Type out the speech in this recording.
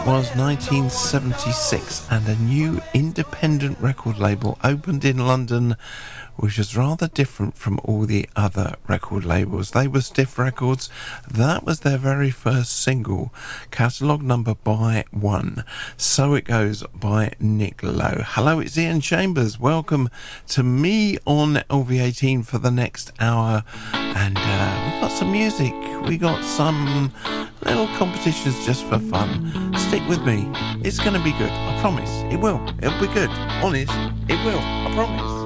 Was 1976, and a new independent record label opened in London, which was rather different from all the other record labels. They were Stiff Records. That was their very first single, catalogue number by one. So It Goes by Nick Lowe. Hello, it's Ian Chambers. Welcome to me on LV18 for the next hour. And we've got some music. We got some little competitions just for fun. Stick with me. It's going to be good. I promise. It will. It'll be good. Honest. It will. I promise.